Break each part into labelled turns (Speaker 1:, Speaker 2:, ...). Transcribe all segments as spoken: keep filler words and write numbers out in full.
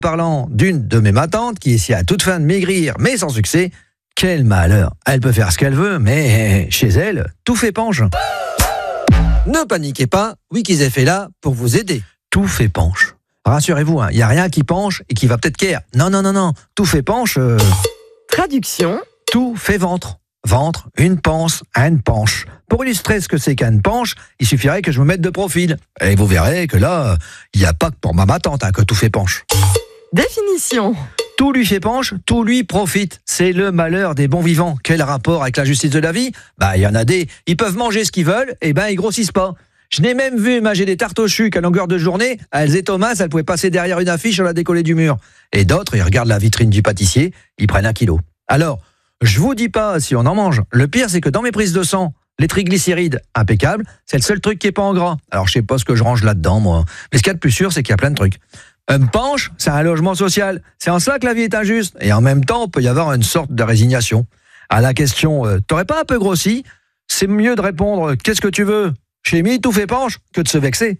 Speaker 1: Parlant d'une de mes matantes qui essaie à toute fin de maigrir, mais sans succès, quel malheur. Elle peut faire ce qu'elle veut, mais chez elle, tout fait penche. Ne paniquez pas, Wikizef est là pour vous aider. Tout fait penche. Rassurez-vous, il hein, n'y a rien qui penche et qui va peut-être qu'air. Non, non, non, non. Tout fait penche. Euh...
Speaker 2: Traduction.
Speaker 1: Tout fait ventre. Ventre, une panse, une penche. Pour illustrer ce que c'est qu'une penche, il suffirait que je me mette de profil. Et vous verrez que là, il n'y a pas que pour ma tante hein, que tout fait penche.
Speaker 2: Définition.
Speaker 1: Tout lui fait penche, tout lui profite. C'est le malheur des bons vivants. Quel rapport avec la justice de la vie ? Bah, il y en a des, ils peuvent manger ce qu'ils veulent, et ben ils grossissent pas. Je n'ai même vu manger des tartes au chuc à longueur de journée. Elles et Thomas, elles pouvaient passer derrière une affiche, on la décoller du mur. Et d'autres, ils regardent la vitrine du pâtissier, ils prennent un kilo. Alors, je vous dis pas si on en mange. Le pire, c'est que dans mes prises de sang, les triglycérides, impeccable, c'est le seul truc qui est pas en gras. Alors, je sais pas ce que je range là-dedans, moi. Mais ce qu'il y a de plus sûr, c'est qu'il y a plein de trucs. Un penche, c'est un logement social. C'est en cela que la vie est injuste. Et en même temps, il peut y avoir une sorte de résignation. À la question, euh, t'aurais pas un peu grossi ? C'est mieux de répondre, qu'est-ce que tu veux ? Chez Mi, tout fait penche, que de se vexer.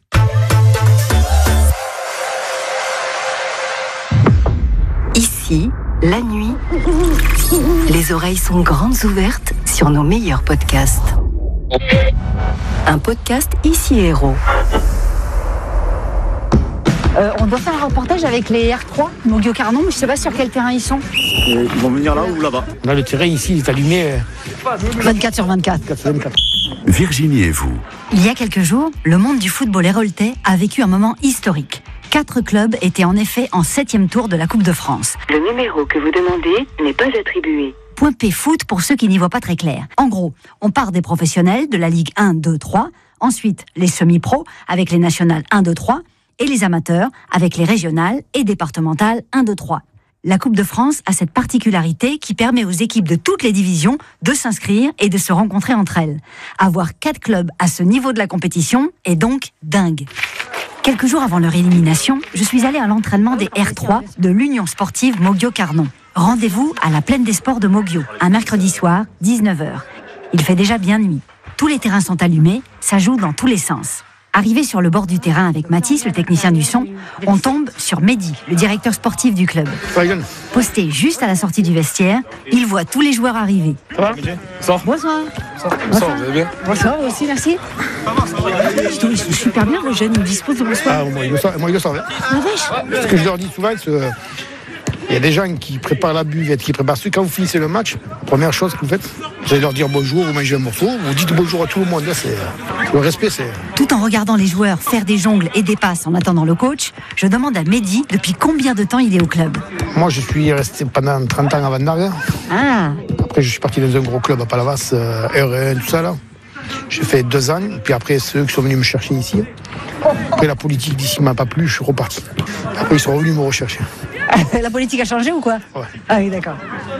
Speaker 3: Ici, la nuit, les oreilles sont grandes ouvertes sur nos meilleurs podcasts. Un podcast Ici Héros.
Speaker 4: Euh, on doit faire un reportage avec les R trois, Mogio Carnon, mais je sais pas sur quel terrain ils sont.
Speaker 5: Ils vont venir là ou là-bas ?
Speaker 6: Là, le terrain ici, il est allumé
Speaker 4: vingt-quatre sur vingt-quatre.
Speaker 7: Virginie et vous.
Speaker 8: Il y a quelques jours, le monde du football héroltais a vécu un moment historique. Quatre clubs étaient en effet en septième tour de la Coupe de France.
Speaker 3: Le numéro que vous demandez n'est pas attribué.
Speaker 8: Point P foot pour ceux qui n'y voient pas très clair. En gros, on part des professionnels de la Ligue un, deux, trois, ensuite les semi-pros avec les nationales un, deux, trois, et les amateurs avec les régionales et départementales un, deux, trois. La Coupe de France a cette particularité qui permet aux équipes de toutes les divisions de s'inscrire et de se rencontrer entre elles. Avoir quatre clubs à ce niveau de la compétition est donc dingue. Quelques jours avant leur élimination, je suis allée à l'entraînement des R trois de l'Union sportive Mogio Carnon. Rendez-vous à la Plaine des Sports de Mogio, un mercredi soir, dix-neuf heures. Il fait déjà bien nuit. Tous les terrains sont allumés, ça joue dans tous les sens. Arrivé sur le bord du terrain avec Mathis, le technicien du son, on tombe sur Mehdi, le directeur sportif du club. Posté juste à la sortie du vestiaire, il voit tous les joueurs arriver.
Speaker 6: Ça va ? Bonsoir.
Speaker 4: Bonsoir.
Speaker 6: Bonsoir. Bonsoir, vous allez bien ?
Speaker 4: Bonsoir, vous aussi, merci. Je trouve qu'ils sont super bien, le jeune, ils disposent de bonsoir.
Speaker 6: Ah, moi, il le savent. Moi, il le savent.
Speaker 4: La vache.
Speaker 6: Ce que je leur dis souvent, c'est il y a des gens qui préparent la buvette, qui préparent ce. Quand vous finissez le match, première chose que vous faites, vous allez leur dire bonjour, vous mangez un morceau, vous dites bonjour à tout le monde. Là, c'est, le respect, c'est...
Speaker 8: Tout en regardant les joueurs faire des jongles et des passes en attendant le coach, je demande à Mehdi depuis combien de temps il est au club.
Speaker 6: Moi, je suis resté pendant trente ans à Vandargue.
Speaker 8: Ah.
Speaker 6: Après, je suis parti dans un gros club à Palavas, euh, R un, tout ça, là. J'ai fait deux ans, puis après, ceux qui sont venus me chercher ici. Après, la politique d'ici m'a pas plu, je suis reparti. Après, ils sont revenus me rechercher.
Speaker 4: La politique a changé ou quoi ?
Speaker 6: Ouais.
Speaker 4: Ah oui, d'accord.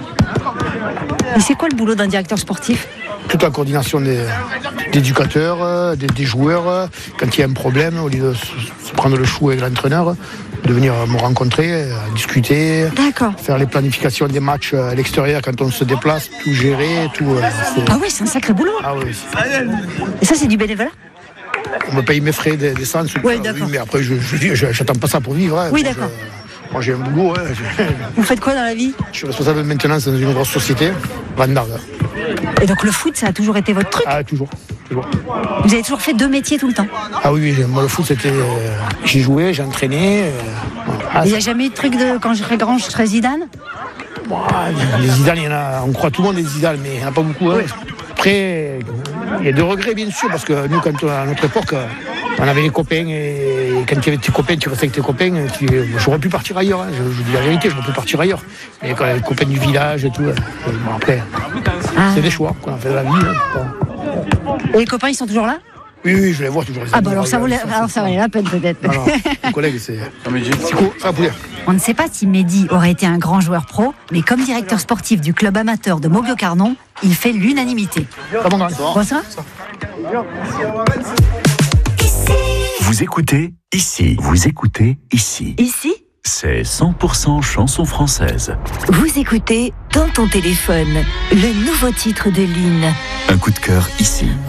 Speaker 4: Et c'est quoi le boulot d'un directeur sportif ?
Speaker 6: Toute la coordination des, des éducateurs, des, des joueurs. Quand il y a un problème, au lieu de se, se prendre le chou avec l'entraîneur, de venir me rencontrer, discuter,
Speaker 4: D'accord.
Speaker 6: Faire les planifications des matchs à l'extérieur quand on se déplace, tout gérer, tout. C'est...
Speaker 4: Ah oui, c'est un sacré boulot.
Speaker 6: Ah oui.
Speaker 4: Et ça, c'est du bénévolat ?
Speaker 6: On me paye mes frais d'essence.
Speaker 4: Oui, d'accord.
Speaker 6: Oui, mais après, je, je, je, j'attends pas ça pour vivre. Hein.
Speaker 4: Oui, d'accord.
Speaker 6: Je, moi, j'ai un boulot. Hein.
Speaker 4: Vous faites quoi dans la vie ?
Speaker 6: Je suis responsable de maintenance dans une grosse société, Vandargue.
Speaker 4: Et donc le foot, ça a toujours été votre truc ?
Speaker 6: Ah, toujours. toujours.
Speaker 4: Vous avez toujours fait deux métiers tout le temps ?
Speaker 6: Ah oui, oui, moi le foot, c'était... Euh, j'ai joué, j'ai entraîné. Euh,
Speaker 4: ah, il n'y a jamais eu de truc de quand je serai grand, je serai Zidane ?
Speaker 6: Bon, les Zidane, il y en a, on croit tout le monde des Zidane, mais il n'y en a pas beaucoup. Hein. Après, il y a des regrets, bien sûr, parce que nous, quand, à notre époque, on avait les copains, et quand tu avais tes copains, tu restais avec tes copains, tu, j'aurais pu partir ailleurs, hein, je, je dis la vérité, j'aurais pu partir ailleurs. Mais quand les copains du village et tout, bon, après, ah. C'est des choix qu'on a fait de la vie. Hein.
Speaker 4: Et les copains, ils sont toujours là ?
Speaker 6: Oui, oui, je les vois toujours. Les
Speaker 4: ah bah alors ça, valait, alors ça valait la peine peut-être.
Speaker 6: Alors, les collègues, c'est... C'est cool, ça va pouvoir.
Speaker 8: On ne sait pas si Mehdi aurait été un grand joueur pro, mais comme directeur sportif du club amateur de Mogio Carnon, il fait l'unanimité.
Speaker 4: Bonsoir. Bonsoir.
Speaker 7: Vous écoutez ici. Vous écoutez ici.
Speaker 3: Ici ?
Speaker 7: C'est cent pour cent chanson française.
Speaker 3: Vous écoutez dans ton téléphone le nouveau titre de Lune.
Speaker 7: Un coup de cœur ici.